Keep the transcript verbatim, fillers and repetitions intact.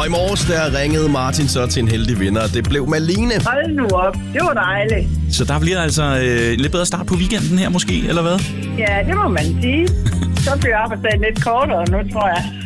i morges, der ringede Martin så til en heldig vinder. Det blev Malene. Hold nu op. Det var dejligt. Så der bliver altså øh, lidt bedre start på weekenden her måske, eller hvad? Ja, det må man sige. Så bliver arbejdsdagen lidt kortere nu, tror jeg.